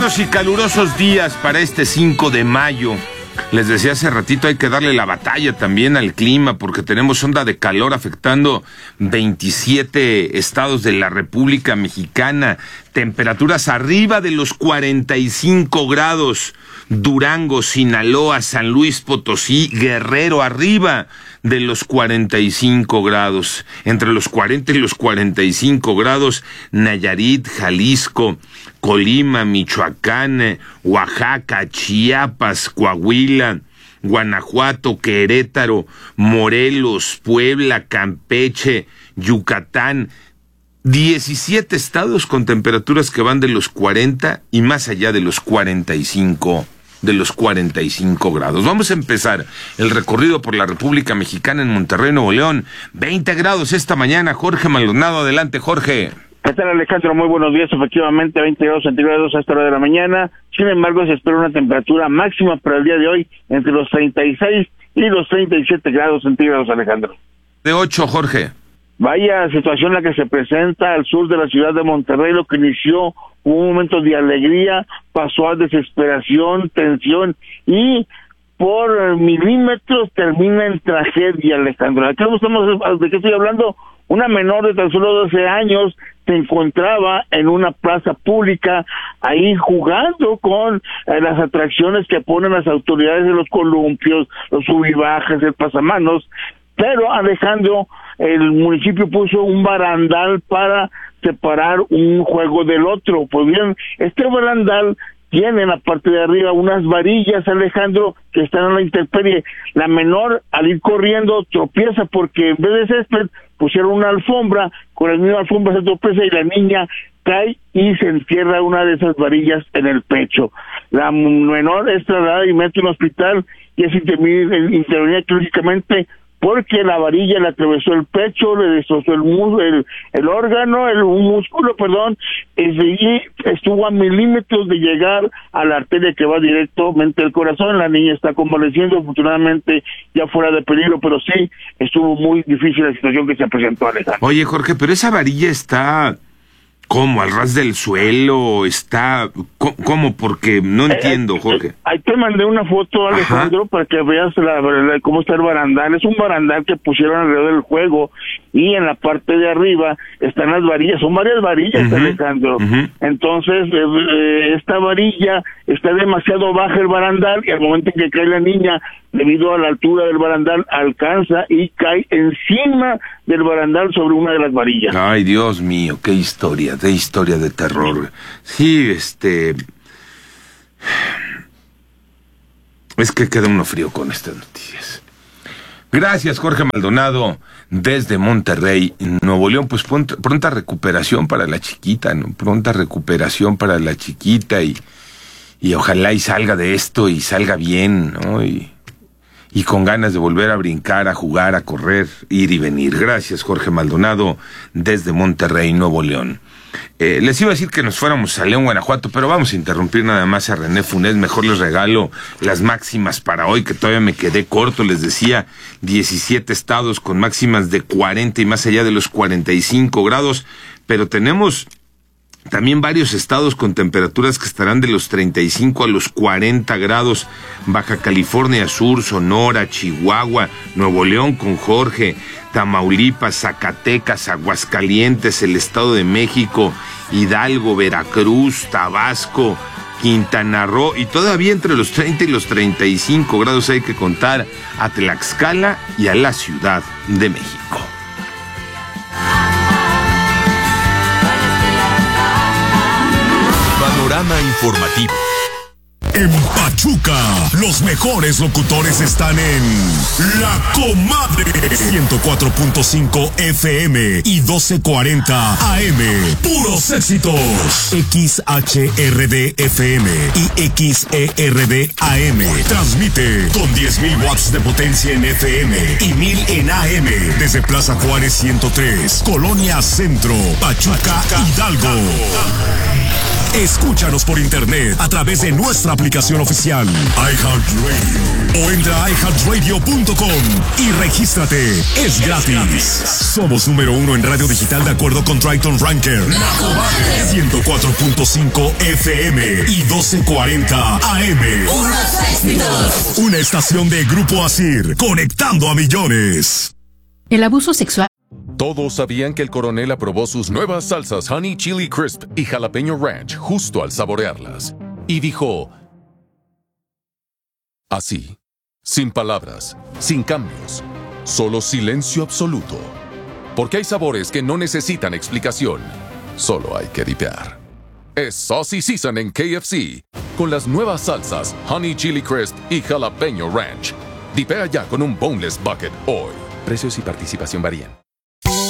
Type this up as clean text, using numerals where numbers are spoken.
Buenos y calurosos días para este 5 de mayo. Les decía hace ratito, hay que darle la batalla también al clima porque tenemos onda de calor afectando 27 estados de la República Mexicana. Temperaturas arriba de los 45 grados. Durango, Sinaloa, San Luis Potosí, Guerrero, arriba de los 45 grados. Entre los 40 y los 45 grados, Nayarit, Jalisco, Colima, Michoacán, Oaxaca, Chiapas, Coahuila, Guanajuato, Querétaro, Morelos, Puebla, Campeche, Yucatán. 17 estados con temperaturas que van de los 40 y más allá de los 45 grados. Vamos a empezar el recorrido por la República Mexicana en Monterrey, Nuevo León. 20 grados esta mañana. Jorge Maldonado, adelante, Jorge. ¿Qué tal, Alejandro? Muy buenos días. Efectivamente, 20 grados centígrados a esta hora de la mañana. Sin embargo, se espera una temperatura máxima para el día de hoy entre los 36 y los 37 grados centígrados, Alejandro. De 8, Jorge. Vaya situación la que se presenta al sur de la ciudad de Monterrey. Lo que inició un momento de alegría pasó a desesperación, tensión y por milímetros termina en tragedia, Alejandro. ¿De qué estoy hablando? Una menor de tan solo 12 años se encontraba en una plaza pública ahí jugando con las atracciones que ponen las autoridades de los columpios, los subibajes, el pasamanos. Pero, Alejandro, el municipio puso un barandal para separar un juego del otro. Pues bien, este barandal tiene en la parte de arriba unas varillas, Alejandro, que están en la intemperie. La menor, al ir corriendo, tropieza porque en vez de césped pusieron una alfombra, con la misma alfombra se tropieza y la niña cae y se entierra una de esas varillas en el pecho. La menor es trasladada inmediatamente a un hospital y es intervenida quirúrgicamente porque la varilla le atravesó el pecho, le destrozó el músculo, y estuvo a milímetros de llegar a la arteria que va directamente al corazón. La niña está convaleciendo, afortunadamente ya fuera de peligro, pero sí, estuvo muy difícil la situación que se presentó, Alejandro. Oye, Jorge, pero esa varilla está... ¿Cómo? ¿Al ras del suelo? ¿Está...? ¿Cómo? Porque no entiendo, Jorge. Ahí te mandé una foto, Alejandro, Ajá, para que veas cómo está el barandal. Es un barandal que pusieron alrededor del juego y en la parte de arriba están las varillas. Son varias varillas, Alejandro. Entonces, esta varilla está demasiado baja el barandal y al momento en que cae la niña, debido a la altura del barandal, alcanza y cae encima del barandal sobre una de las varillas. Ay, Dios mío, qué historia de terror. Sí, es que queda uno frío con estas noticias. Gracias, Jorge Maldonado, desde Monterrey, Nuevo León. Pues pronta recuperación para la chiquita, ¿no? Pronta recuperación para la chiquita y ojalá y salga de esto y salga bien, ¿no? Y con ganas de volver a brincar, a jugar, a correr, ir y venir. Gracias, Jorge Maldonado, desde Monterrey, Nuevo León. Les iba a decir que nos fuéramos a León, Guanajuato, pero vamos a interrumpir nada más a René Funes. Mejor les regalo las máximas para hoy, que todavía me quedé corto. Les decía, 17 estados con máximas de 40 y más allá de los 45 grados, pero tenemos también varios estados con temperaturas que estarán de los 35 a los 40 grados. Baja California Sur, Sonora, Chihuahua, Nuevo León con Jorge, Tamaulipas, Zacatecas, Aguascalientes, el Estado de México, Hidalgo, Veracruz, Tabasco, Quintana Roo, y todavía entre los 30 y los 35 grados hay que contar a Tlaxcala y a la Ciudad de México. Panorama informativo. En Pachuca, los mejores locutores están en La Comadre 104.5 FM y 1240 AM. Puros éxitos. XHRD FM y XERD AM. Transmite con 10,000 watts de potencia en FM y 1,000 en AM. Desde Plaza Juárez 103, Colonia Centro, Pachuca, Hidalgo. Escúchanos por internet a través de nuestra aplicación oficial iHeartRadio o entra a iHeartRadio.com y regístrate. Es gratis. Somos número 1 en radio digital de acuerdo con Triton Ranker. La Comadre 104.5 FM y 1240 AM. Unos éxitos. Una estación de Grupo Asir, conectando a millones. El abuso sexual. Todos sabían que el coronel aprobó sus nuevas salsas Honey Chili Crisp y Jalapeño Ranch justo al saborearlas. Y dijo... así, sin palabras, sin cambios, solo silencio absoluto. Porque hay sabores que no necesitan explicación, solo hay que dipear. Es Saucy Season en KFC, con las nuevas salsas Honey Chili Crisp y Jalapeño Ranch. Dipea ya con un Boneless Bucket hoy. Precios y participación varían.